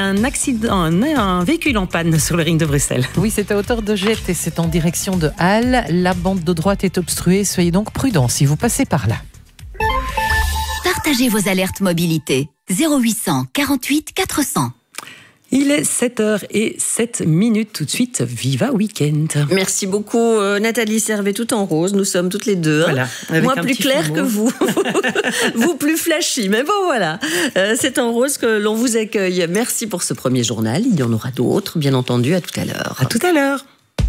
un accident, un véhicule en panne sur le ring de Bruxelles. Oui, c'est à hauteur de Jette et c'est en direction de Halle. La bande de droite est obstruée, soyez donc prudents si vous passez par là. Partagez vos alertes mobilité. 0800 48 400. Il est 7h07 tout de suite. Viva Weekend. Merci beaucoup Nathalie Servet, tout en rose. Nous sommes toutes les deux. Voilà, moi plus claire que vous. Vous plus flashy. Mais bon voilà. C'est en rose que l'on vous accueille. Merci pour ce premier journal. Il y en aura d'autres, bien entendu. À tout à l'heure. À tout à l'heure.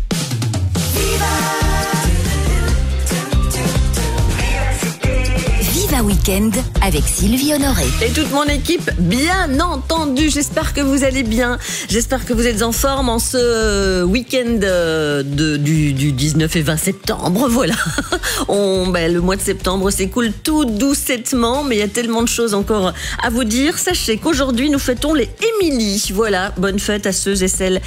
Viva Weekend avec Sylvie Honoré. Et toute mon équipe, bien entendu. J'espère que vous allez bien. J'espère que vous êtes en forme en ce week-end du 19 et 20 septembre. Voilà. Le mois de septembre s'écoule tout doucettement, mais il y a tellement de choses encore à vous dire. Sachez qu'aujourd'hui, nous fêtons les Émilie. Voilà. Bonne fête à ceux et celles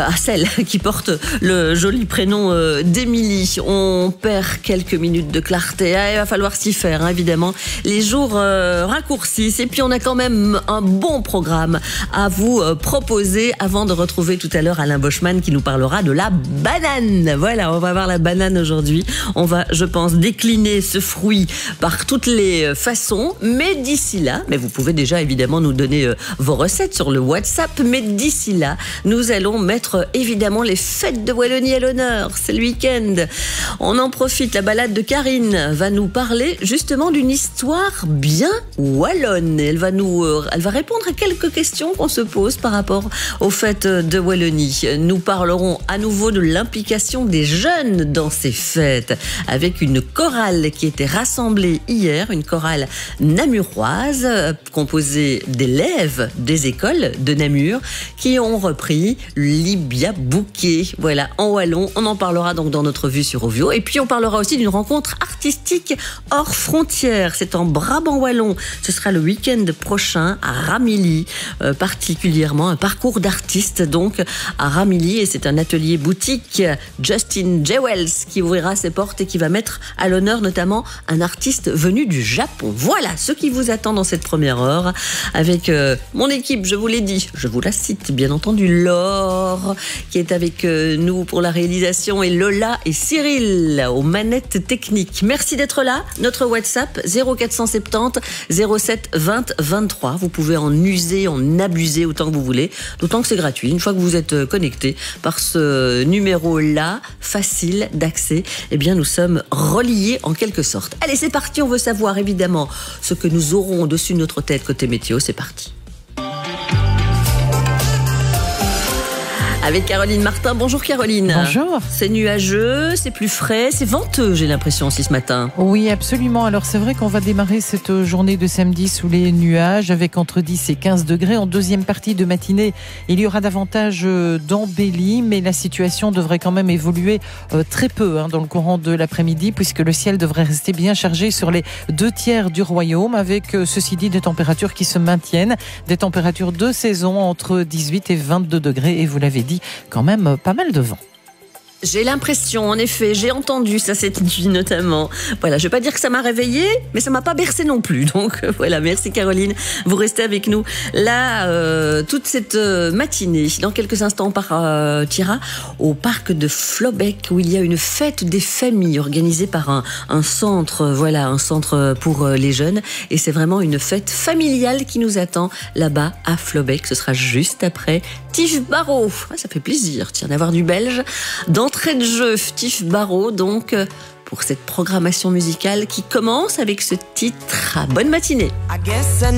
qui portent le joli prénom d'Émilie. On perd quelques minutes de clarté. Il va falloir s'y faire, hein, évidemment. Les jours raccourcissent et puis on a quand même un bon programme à vous proposer avant de retrouver tout à l'heure Alain Boschman qui nous parlera de la banane. Voilà, on va voir la banane aujourd'hui. On va, je pense, décliner ce fruit par toutes les façons. Mais d'ici là, vous pouvez déjà évidemment nous donner vos recettes sur le WhatsApp. Mais d'ici là, nous allons mettre évidemment les fêtes de Wallonie à l'honneur. C'est le week-end. On en profite. La balade de Karine va nous parler justement d'une histoire bien wallonne. Elle va répondre à quelques questions qu'on se pose par rapport aux fêtes de Wallonie. Nous parlerons à nouveau de l'implication des jeunes dans ces fêtes avec une chorale qui était rassemblée hier, une chorale namuroise composée d'élèves des écoles de Namur qui ont repris Libia Bouquet. Voilà, en wallon. On en parlera donc dans notre vue sur Ovio. Et puis on parlera aussi d'une rencontre artistique hors frontières. C'est en Brabant wallon. Ce sera le week-end prochain à Ramilly, particulièrement un parcours d'artistes donc à Ramilly, et c'est un atelier boutique Justin Jewels qui ouvrira ses portes et qui va mettre à l'honneur notamment un artiste venu du Japon. Voilà ce qui vous attend dans cette première heure avec mon équipe, je vous l'ai dit, je vous la cite bien entendu, Laure qui est avec nous pour la réalisation et Lola et Cyril aux manettes techniques. Merci d'être là. Notre WhatsApp 0470 07 20 23. Vous pouvez en user, en abuser autant que vous voulez, d'autant que c'est gratuit. Une fois que vous êtes connecté par ce numéro-là, facile d'accès, nous sommes reliés en quelque sorte. Allez, c'est parti, on veut savoir évidemment ce que nous aurons au-dessus de notre tête côté météo, c'est parti. Avec Caroline Martin. Bonjour Caroline. Bonjour. C'est nuageux, c'est plus frais, c'est venteux, j'ai l'impression aussi ce matin. Oui, absolument. Alors c'est vrai qu'on va démarrer cette journée de samedi sous les nuages avec entre 10 et 15 degrés. En deuxième partie de matinée, il y aura davantage d'embellis, mais la situation devrait quand même évoluer très peu dans le courant de l'après-midi puisque le ciel devrait rester bien chargé sur les 2 tiers du royaume avec, ceci dit, des températures qui se maintiennent, des températures de saison entre 18 et 22 degrés et vous l'avez dit, quand même pas mal de vent. J'ai l'impression, en effet, j'ai entendu ça cette nuit notamment. Voilà, je vais pas dire que ça m'a réveillée, mais ça m'a pas bercé non plus. Donc voilà, merci Caroline. Vous restez avec nous là toute cette matinée. Dans quelques instants, on partira au parc de Flobeck où il y a une fête des familles organisée par un centre, un centre pour les jeunes. Et c'est vraiment une fête familiale qui nous attend là-bas à Flobeck. Ce sera juste après Tiff Barrow. Ça fait plaisir, tiens, d'avoir du belge. D'entrée de jeu, Tiff Barrow, donc, pour cette programmation musicale qui commence avec ce titre. Bonne matinée.